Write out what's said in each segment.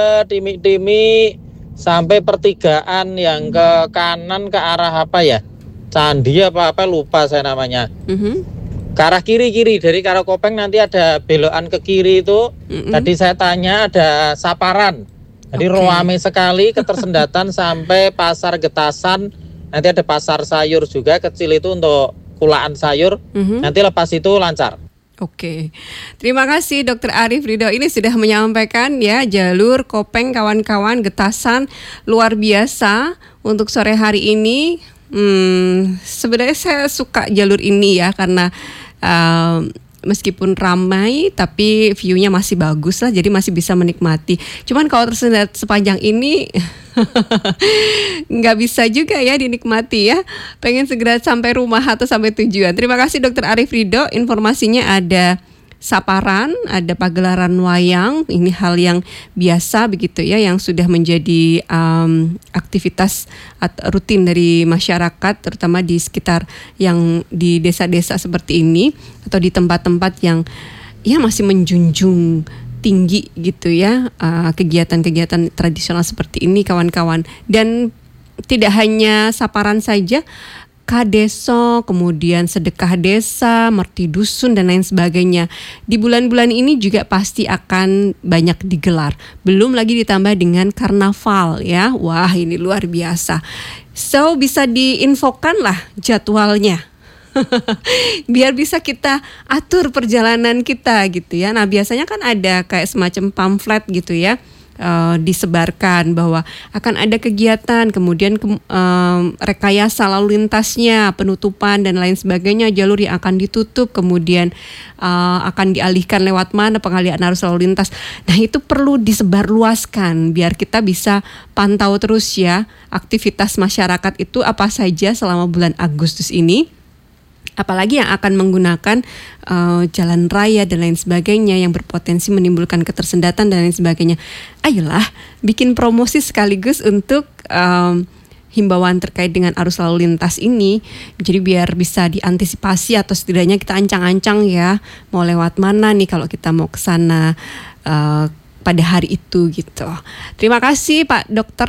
Dimi-dimi sampai pertigaan yang ke kanan ke arah apa ya? Candi apa lupa saya namanya. Ke arah kiri dari Karo Kopeng nanti ada belokan ke kiri itu. Tadi saya tanya ada Saparan. Jadi rame sekali ketersendatan sampai Pasar Getasan. Nanti ada pasar sayur juga kecil itu untuk kulaan sayur. Nanti lepas itu lancar. Oke, terima kasih Dr. Arif Ridho. Ini sudah menyampaikan ya jalur Kopeng kawan-kawan Getasan luar biasa untuk sore hari ini. Sebenarnya saya suka jalur ini ya karena meskipun ramai tapi view-nya masih bagus lah, jadi masih bisa menikmati. Cuman kalau tersendat sepanjang ini nggak bisa juga ya dinikmati ya. Pengen segera sampai rumah atau sampai tujuan. Terima kasih Dr. Arif Ridho. Informasinya ada Saparan, ada pagelaran wayang. Ini hal yang biasa begitu ya, yang sudah menjadi aktivitas rutin dari masyarakat, terutama di sekitar yang di desa-desa seperti ini atau di tempat-tempat yang ya masih menjunjung tinggi gitu ya kegiatan-kegiatan tradisional seperti ini kawan-kawan. Dan tidak hanya Saparan saja, Kadeso, kemudian sedekah desa, merti dusun dan lain sebagainya. Di bulan-bulan ini juga pasti akan banyak digelar. Belum lagi ditambah dengan karnaval ya. Wah, ini luar biasa. So bisa diinfokan lah jadwalnya. Biar bisa kita atur perjalanan kita gitu ya. Nah biasanya kan ada kayak semacam pamflet gitu ya, disebarkan bahwa akan ada kegiatan, kemudian rekayasa lalu lintasnya, penutupan dan lain sebagainya, jalur yang akan ditutup, kemudian akan dialihkan lewat mana, pengalihan arus lalu lintas. Nah itu perlu disebarluaskan biar kita bisa pantau terus ya aktivitas masyarakat itu apa saja selama bulan Agustus ini. Apalagi yang akan menggunakan jalan raya dan lain sebagainya yang berpotensi menimbulkan ketersendatan dan lain sebagainya. Ayolah bikin promosi sekaligus untuk himbauan terkait dengan arus lalu lintas ini. Jadi biar bisa diantisipasi atau setidaknya kita ancang-ancang ya mau lewat mana nih kalau kita mau ke sana pada hari itu gitu. Terima kasih Pak Dokter.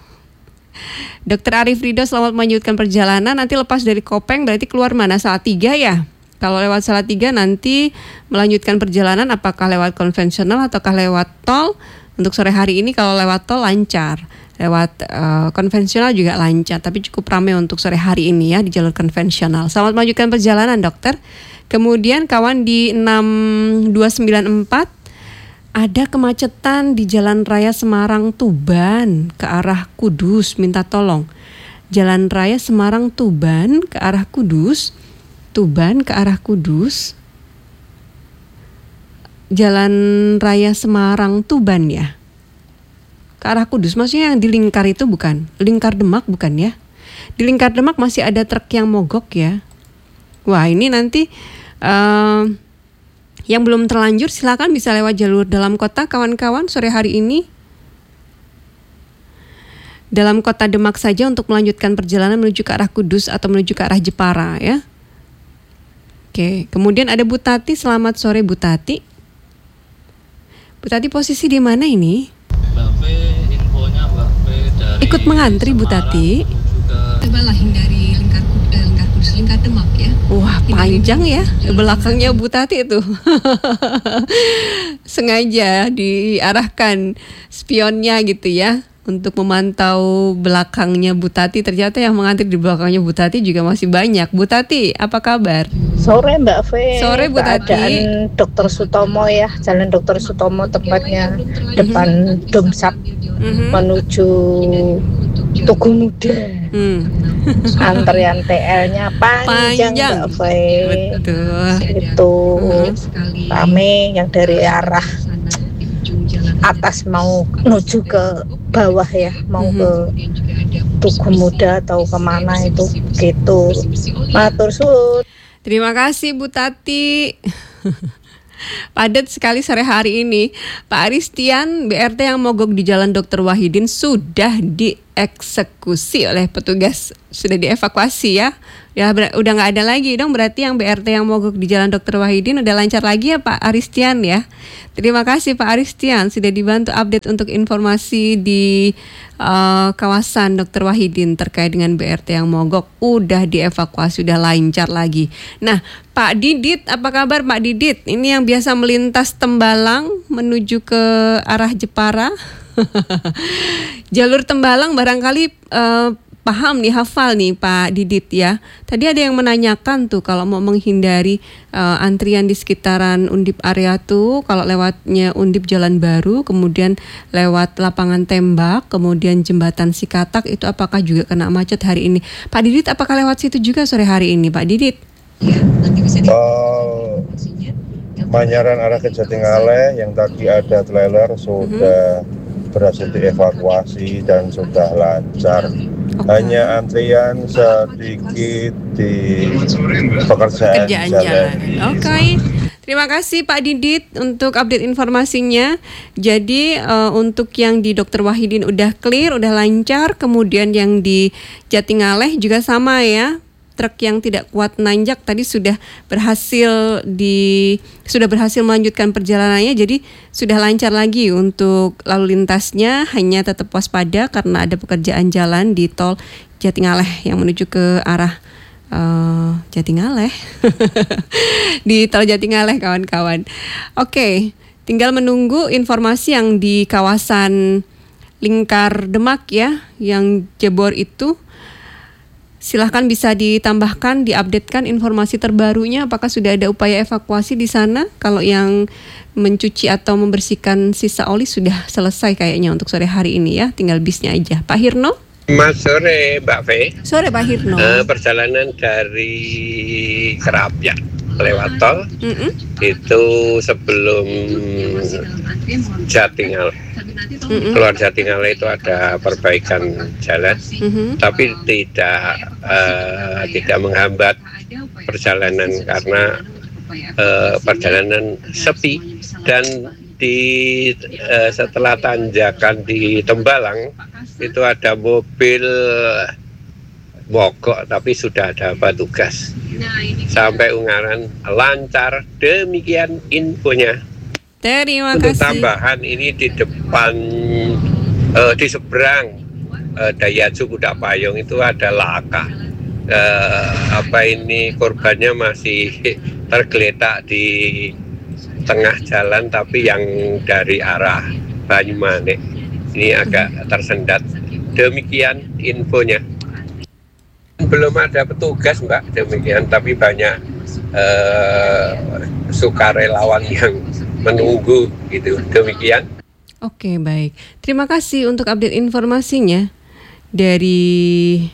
Dr. Arif Ridho, selamat melanjutkan perjalanan. Nanti lepas dari Kopeng berarti keluar mana? Salatiga ya? Kalau lewat Salatiga nanti melanjutkan perjalanan apakah lewat konvensional ataukah lewat tol? Untuk sore hari ini kalau lewat tol lancar, lewat konvensional juga lancar, tapi cukup ramai untuk sore hari ini ya di jalur konvensional. Selamat melanjutkan perjalanan dokter. Kemudian kawan di 6294 ada kemacetan di Jalan Raya Semarang Tuban ke arah Kudus, minta tolong. Jalan Raya Semarang Tuban ke arah Kudus, Tuban ke arah Kudus. Jalan Raya Semarang Tuban ya. Ke arah Kudus, maksudnya yang di Lingkar itu bukan? Lingkar Demak bukan ya? Di Lingkar Demak masih ada truk yang mogok ya. Wah, ini nanti yang belum terlanjur silakan bisa lewat jalur dalam kota kawan-kawan sore hari ini. Dalam kota Demak saja untuk melanjutkan perjalanan menuju ke arah Kudus atau menuju ke arah Jepara ya. Oke, kemudian ada Bu Tati, selamat sore Bu Tati. Bu Tati posisi di mana ini? Mbak P, infonya Mbak P dari ikut mengantri Bu Tati. Cobalah hindari lingkar Kudus, lingkar Demak ya. Wah panjang ya belakangnya Bu Tati itu. Sengaja diarahkan spionnya gitu ya untuk memantau belakangnya Bu Tati. Ternyata yang mengantri di belakangnya Bu Tati juga masih banyak. Bu Tati, apa kabar? Sore Mbak V. Sore Bu Tati. Keadaan Dr. Sutomo ya, Jalan Dr. Sutomo tepatnya depan Domsap menuju Tugu Muda. Antrian TL-nya panjang Mbak V. Betul. Itu rame yang dari arah atas mau menuju ke bawah ya, mau ke Tugu Muda atau kemana itu gitu. Matur suwun. Terima kasih Bu Tati. Padat sekali sore hari ini. Pak Aristian, BRT yang mogok di Jalan Dr. Wahidin sudah dieksekusi oleh petugas, sudah dievakuasi ya. Ya udah nggak ada lagi dong, berarti yang BRT yang mogok di Jalan Dr. Wahidin udah lancar lagi ya Pak Aristian ya. Terima kasih Pak Aristian sudah dibantu update untuk informasi di kawasan Dr. Wahidin terkait dengan BRT yang mogok udah dievakuasi, udah lancar lagi. Nah Pak Didit, apa kabar Pak Didit? Ini yang biasa melintas Tembalang menuju ke arah Jepara. Jalur Tembalang barangkali paham nih, hafal nih Pak Didit ya. Tadi ada yang menanyakan tuh kalau mau menghindari antrian di sekitaran Undip area tuh, kalau lewatnya Undip Jalan Baru, kemudian lewat Lapangan Tembak, kemudian Jembatan Sikatak, itu apakah juga kena macet hari ini? Pak Didit, apakah lewat situ juga sore hari ini Pak Didit? Manyaran arah ke Jatingaleh yang tadi ada trailer sudah berhasil dievakuasi dan sudah lancar. Hanya antrian sedikit di pekerjaan jalan. Oke. Terima kasih Pak Didit untuk update informasinya. Jadi untuk yang di Dr. Wahidin udah clear, udah lancar. Kemudian yang di Jatingaleh juga sama ya. Truk yang tidak kuat nanjak tadi sudah berhasil melanjutkan perjalanannya, jadi sudah lancar lagi untuk lalu lintasnya. Hanya tetap waspada karena ada pekerjaan jalan di tol Jatingaleh yang menuju ke arah Jatingaleh di tol Jatingaleh kawan-kawan. Oke, tinggal menunggu informasi yang di kawasan Lingkar Demak ya, yang jebor itu. Silahkan bisa ditambahkan, diupdatekan informasi terbarunya. Apakah sudah ada upaya evakuasi di sana? Kalau yang mencuci atau membersihkan sisa oli sudah selesai kayaknya untuk sore hari ini ya. Tinggal bisnya aja. Pak Hirno? Mas sore Mbak Fe. Sore Pak Hirno. Perjalanan dari Kerapia lewat tol itu sebelum Jatingaleh. Keluar Jatingaleh itu ada perbaikan jalan, tapi tidak menghambat perjalanan karena perjalanan sepi. Dan setelah tanjakan di Tembalang itu ada mobil mogok tapi sudah ada petugas. Sampai Ungaran lancar. Demikian infonya. Terima Untuk kasih. tambahan ini di depan di seberang Daihatsu Kuda Payung itu ada laka. Korbannya masih tergeletak di tengah jalan, tapi yang dari arah Banyumanik ini agak tersendat. Demikian infonya. Belum ada petugas Mbak, demikian, tapi banyak sukarelawan yang menunggu gitu. Demikian. Oke, baik. Terima kasih untuk update informasinya dari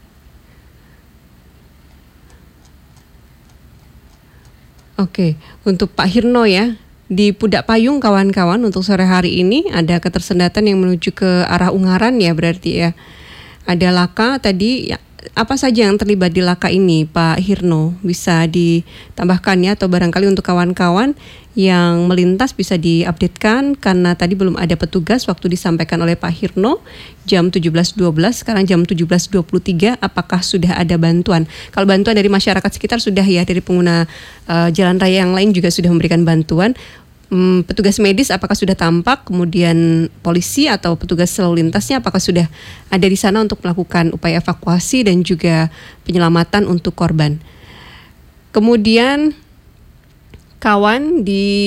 untuk Pak Hirno ya. Di Pudak Payung kawan-kawan, untuk sore hari ini ada ketersendatan yang menuju ke arah Ungaran ya berarti ya. Ada laka tadi ya. Apa saja yang terlibat di laka ini Pak Hirno? Bisa ditambahkan ya, atau barangkali untuk kawan-kawan yang melintas bisa diupdatekan karena tadi belum ada petugas waktu disampaikan oleh Pak Hirno jam 17.12, sekarang jam 17.23. Apakah sudah ada bantuan? Kalau bantuan dari masyarakat sekitar sudah ya, dari pengguna jalan raya yang lain juga sudah memberikan bantuan. Petugas medis apakah sudah tampak, kemudian polisi atau petugas lalu lintasnya apakah sudah ada di sana untuk melakukan upaya evakuasi dan juga penyelamatan untuk korban. Kemudian kawan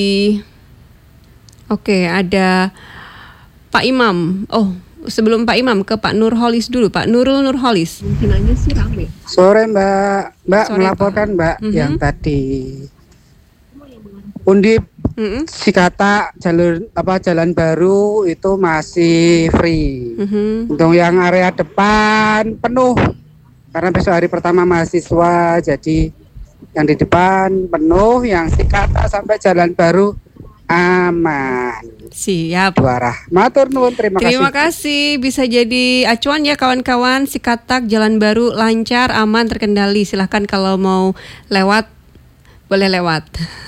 ada Pak Imam. Sebelum Pak Imam ke Pak Nurholis dulu, Pak Nurul Nurholis. Mungkinannya sih rame. Sore Mbak sore, melaporkan Mbak yang tadi Undip Sikatak jalan baru itu masih free. Untuk yang area depan penuh karena besok hari pertama mahasiswa, jadi yang di depan penuh, yang Sikatak sampai jalan baru aman. Siap. Dua arah. Matur nuwun, terima kasih. Terima kasih, bisa jadi acuan ya kawan-kawan. Sikatak jalan baru lancar, aman, terkendali. Silahkan kalau mau lewat boleh lewat.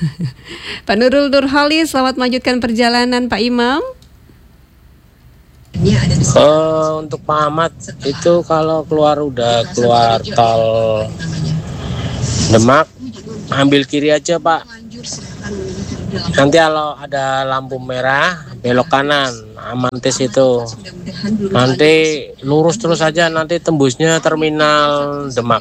Pak Nurul Nurholis, selamat melanjutkan perjalanan Pak Imam. Untuk Pak Ahmad itu kalau udah keluar tol Demak, ambil kiri aja Pak. Nanti kalau ada lampu merah, belok kanan, Amantis itu. Nanti lurus terus aja, nanti tembusnya terminal Demak.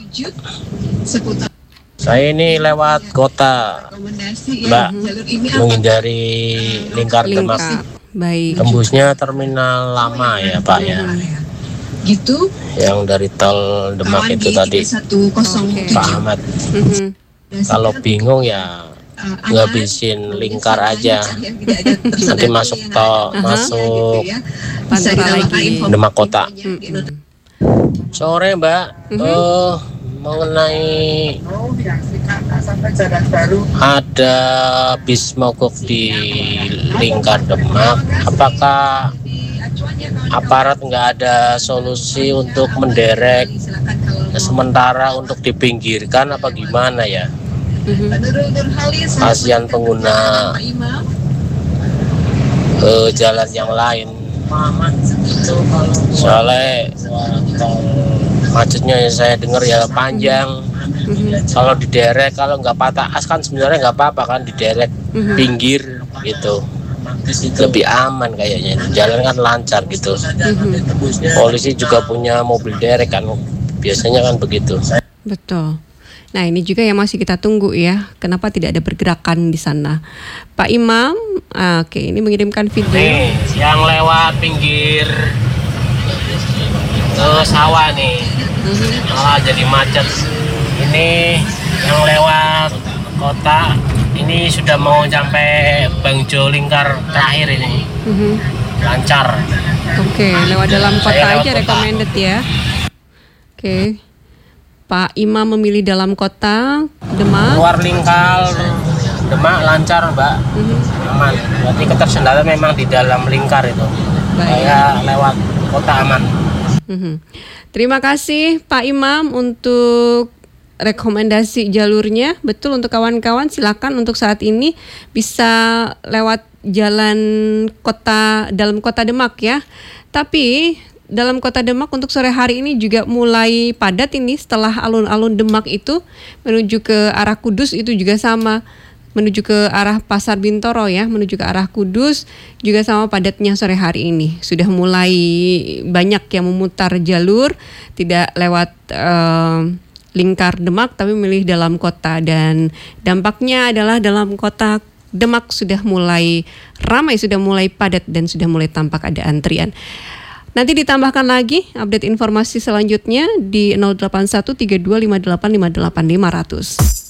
Saya ini lewat kota, Mbak, menghindari lingkar Demak. Baik. Tembusnya terminal lama ya Pak ya. Gitu. Yang dari tol Demak itu tadi, Pak Ahmad. Kalau bingung ya ngabisin lingkar aja, nanti masuk tol, masuk Demak kota. Sore Mbak, mengenai ada bis mogok di lingkar Demak, apakah aparat nggak ada solusi untuk menderek sementara untuk dipinggirkan apa gimana ya? Kasihan pengguna jalan yang lain. Soalnya macetnya saya dengar ya panjang. Kalau diderek, kalau nggak patah as kan sebenarnya nggak apa-apa kan, diderek pinggir gitu. Lebih aman kayaknya, jalan kan lancar gitu. Polisi juga punya mobil derek kan, biasanya kan begitu. Betul. Nah ini juga yang masih kita tunggu ya, kenapa tidak ada pergerakan di sana. Pak Imam, oke, ini mengirimkan video. Nih, yang lewat pinggir sawah nih, malah jadi macet. Ini yang lewat kota, ini sudah mau sampai Bangjo lingkar terakhir ini, lancar. Oke, lewat dalam kota aja recommended ya. Oke. Pak Imam memilih dalam kota Demak. Luar lingkar Demak lancar Mbak, aman. Berarti ketersendirian memang di dalam lingkar itu. Saya lewat kota aman. Terima kasih Pak Imam untuk rekomendasi jalurnya. Betul, untuk kawan-kawan silakan untuk saat ini bisa lewat jalan kota, dalam kota Demak ya. Tapi dalam kota Demak untuk sore hari ini juga mulai padat ini setelah alun-alun Demak itu menuju ke arah Kudus itu juga sama, menuju ke arah Pasar Bintoro ya, menuju ke arah Kudus juga sama padatnya sore hari ini. Sudah mulai banyak yang memutar jalur, tidak lewat lingkar Demak tapi memilih dalam kota, dan dampaknya adalah dalam kota Demak sudah mulai ramai, sudah mulai padat dan sudah mulai tampak ada antrian. Nanti ditambahkan lagi update informasi selanjutnya di 081 3258 58 500.